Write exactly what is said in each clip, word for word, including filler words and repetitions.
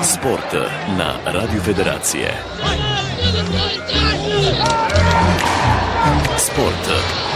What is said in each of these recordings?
Sport na Radio Federacije. Sport.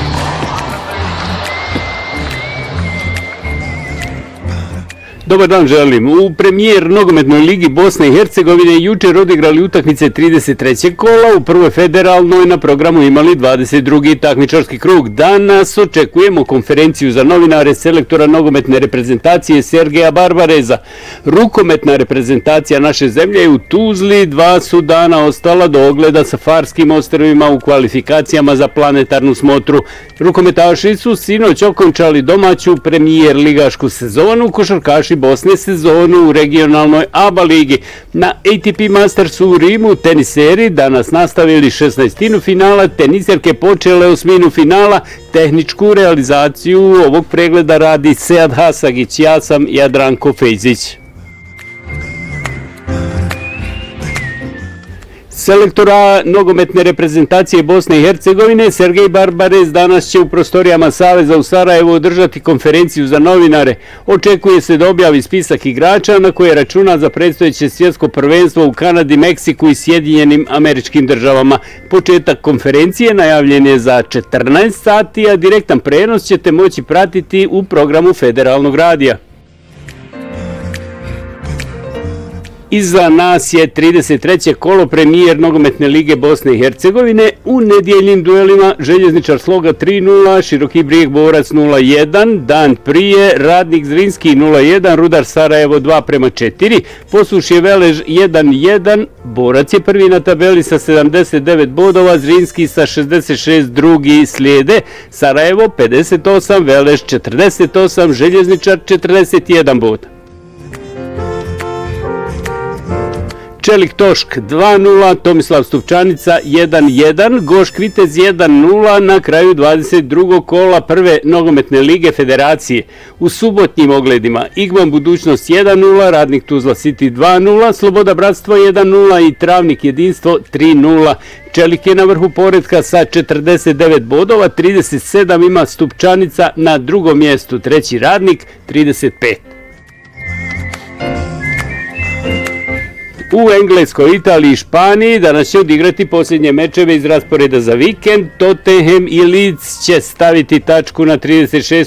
Dobar dan želim. U premijer nogometnoj ligi Bosne i Hercegovine jučer odigrali utakmice trideset trećeg kola, u prvoj federalnoj na programu imali dvadeset drugi takmičarski krug. Danas očekujemo konferenciju za novinare selektora nogometne reprezentacije Sergeja Barbareza. Rukometna reprezentacija naše zemlje je u Tuzli, dva su dana ostala do ogleda sa Farskim ostrvima u kvalifikacijama za planetarnu smotru. Rukometaši su sinoć okončali domaću premijer ligašku sezonu, košarkaši Bosne sezonu u regionalnoj A B A ligi. Na A T P Mastersu u Rimu teniseri danas nastavili šesnaestinu finala, teniserke počele osminu finala. Tehničku realizaciju ovog pregleda radi Sead Hasagić, ja sam Jadranko Fejzić. Selektora nogometne reprezentacije Bosne i Hercegovine Sergej Barbarez danas će u prostorijama Saveza u Sarajevu održati konferenciju za novinare. Očekuje se da objavi spisak igrača na koje računa za predstojeće svjetsko prvenstvo u Kanadi, Meksiku i Sjedinjenim Američkim Državama. Početak konferencije najavljen je za četrnaest sati, a direktan prenos ćete moći pratiti u programu Federalnog radija. Iza nas je trideset treće kolo premijer nogometne lige Bosne i Hercegovine. U nedjeljnim duelima Željezničar Sloga tri nula, Široki Brijeg Borac nula jedan, dan prije Radnik Zrinski nula jedan, Rudar Sarajevo dva prema četiri, Posušje Velež jedan jedan, Borac je prvi na tabeli sa sedamdeset devet bodova, Zrinski sa šezdeset šest, drugi slijede, Sarajevo pedeset osam, Velež četrdeset osam, Željezničar četrdeset jedan bod. Čelik Tošk dva nula, Tomislav Stupčanica jedan jedan, Gošk Vitez jedan nula na kraju dvadeset drugog kola prve nogometne lige Federacije. U subotnjim ogledima Igman Budućnost jedan nula, Radnik Tuzla City dva nula, Sloboda Bratstvo jedan nula i Travnik Jedinstvo tri nula. Čelik je na vrhu poretka sa četrdeset devet bodova, trideset sedam ima Stupčanica, na drugom mjestu treći Radnik trideset pet. U Engleskoj, Italiji i Španiji danas će odigrati posljednje mečeve iz rasporeda za vikend. Tottenham i Leeds će staviti tačku na trideset šest